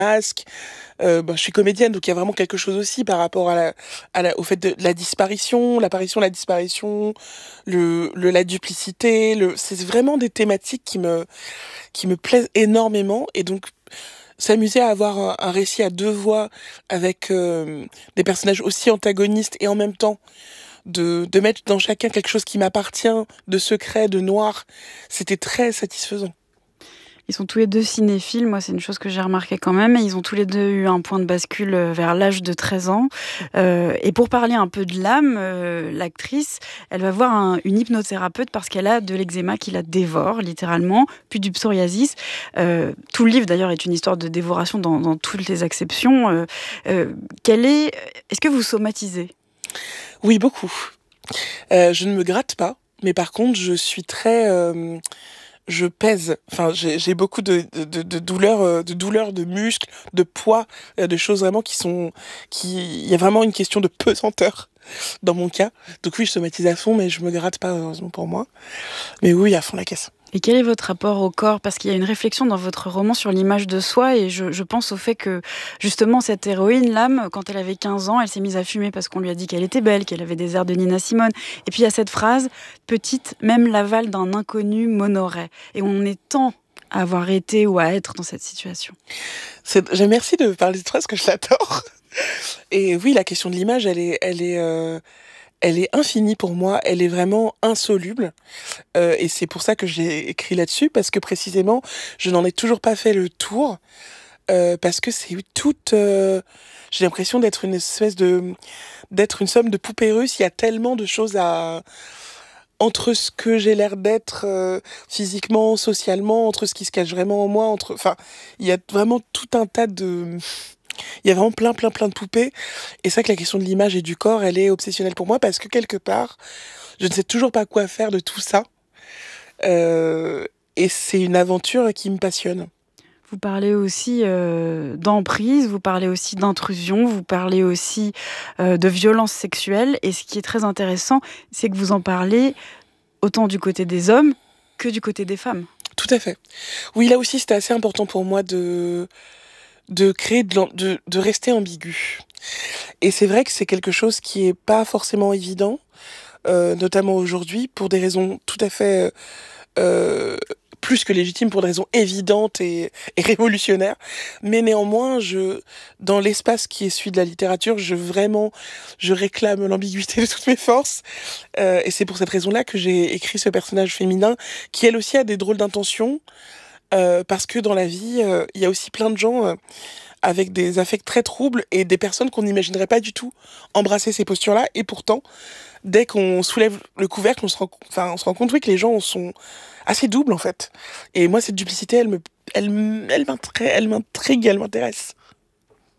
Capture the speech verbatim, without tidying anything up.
masque. Heu, bah, je suis comédienne, donc il y a vraiment quelque chose aussi par rapport à la à la au fait de la disparition, l'apparition, la disparition, le le la duplicité, le c'est vraiment des thématiques qui me qui me plaisent énormément et donc s'amuser à avoir un un récit à deux voix avec, hem, des personnages aussi antagonistes et en même temps de de mettre dans chacun quelque chose qui m'appartient, de secret, de noir, c'était très satisfaisant. Ils sont tous les deux cinéphiles, moi c'est une chose que j'ai remarqué quand même et ils ont tous les deux eu un point de bascule, heu, vers l'âge de treize ans. Heu et pour parler un peu de l'âme, heu, l'actrice, elle va voir un une hypnothérapeute parce qu'elle a de l'eczéma qui la dévore littéralement, puis du psoriasis. Heu, tout le livre d'ailleurs est une histoire de dévoration dans dans toutes les acceptions. Heu heu, quelle est est-ce que vous somatisez? Oui, beaucoup. Heu, je ne me gratte pas, mais par contre je suis très, hem, je pèse. Enfin, j'ai j'ai beaucoup de de de de douleurs, heu, de douleurs de muscles, de poids, heu, de choses vraiment qui sont qui il y a vraiment une question de pesanteur dans mon cas. Donc oui, je somatise à fond, mais je me gratte pas heureusement pour moi. Mais oui, à fond la caisse. Et quel est votre rapport au corps? Parce qu'il y a une réflexion dans votre roman sur l'image de soi et je je pense au fait que, justement, cette héroïne, l'âme, quand elle avait quinze ans, elle s'est mise à fumer parce qu'on lui a dit qu'elle était belle, qu'elle avait des airs de Nina Simone. Et puis il y a cette phrase: «Petite, même l'aval d'un inconnu m'honorait» et on est tant à avoir été ou à être dans cette situation. C'est je merci de parler de cette phrase parce que je l'adore et oui, la question de l'image, elle est elle est, heu, elle est infinie pour moi, elle est vraiment insoluble, heu et c'est pour ça que j'ai écrit là-dessus parce que précisément, je n'en ai toujours pas fait le tour, heu, parce que c'est toute, heu, j'ai l'impression d'être une espèce de d'être une somme de poupées russes. Il y a tellement de choses à entre ce que j'ai l'air d'être, heu, physiquement, socialement, entre ce qui se cache vraiment en moi, entre enfin, il y a vraiment tout un tas de il y a vraiment plein, plein, plein de poupées et c'est vrai que la question de l'image et du corps, elle est obsessionnelle pour moi parce que quelque part, je ne sais toujours pas quoi faire de tout ça, heu et c'est une aventure qui me passionne. Vous parlez aussi, heu, d'emprise, vous parlez aussi d'intrusion, vous parlez aussi, heu, de violence sexuelle et ce qui est très intéressant, c'est que vous en parlez autant du côté des hommes que du côté des femmes. Tout à fait. Oui, là aussi, c'était assez important pour moi de de créer de l'am de de rester ambigu et c'est vrai que c'est quelque chose qui est pas forcément évident, heu, notamment aujourd'hui pour des raisons tout à fait, heu plus que légitimes, pour des raisons évidentes et et révolutionnaires. Mais néanmoins, je dans l'espace qui est celui de la littérature, je vraiment je réclame l'ambiguïté de toutes mes forces, heu et c'est pour cette raison-là que j'ai écrit ce personnage féminin qui, elle aussi, a des drôles d'intentions, heu, parce que dans la vie, heu, il y a aussi plein de gens, heu, avec des affects très troubles et des personnes qu'on n'imaginerait pas du tout embrasser ces postures-là et pourtant, dès qu'on soulève le couvercle, on se rend co enfin, on se rend compte, oui, que les gens sont assez doubles, en fait et moi, cette duplicité, elle me elle m elle m'intré elle m'intrigue, elle m'intéresse.